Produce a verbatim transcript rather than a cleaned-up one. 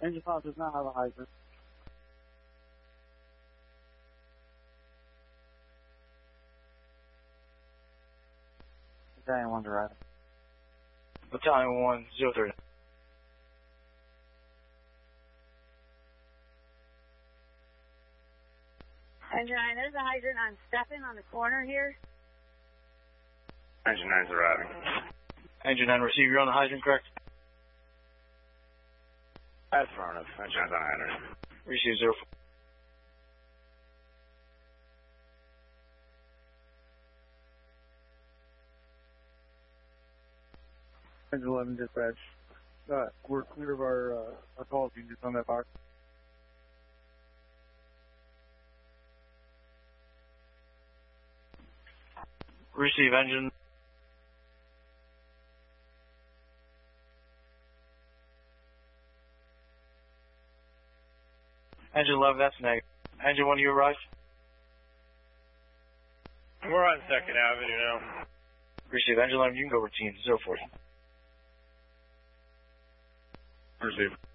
Engine five does not have a hydrant. Battalion one arriving. Battalion one, zero three. Engine nine, there's a hydrant on Stephen on the corner here. Engine nine's arriving. Engine nine, receive, you're on the hydrant, correct? Affirmative. Engine nine's on hydrant. Receive, zero four. Engine eleven dispatch. Uh, we're clear of our, uh, our calls. You can just on that box. Receive, engine. Engine eleven, that's negative. Engine one, you arrived? We're on second Avenue now. Receive, engine eleven, you can go routine, zero forty. Receive.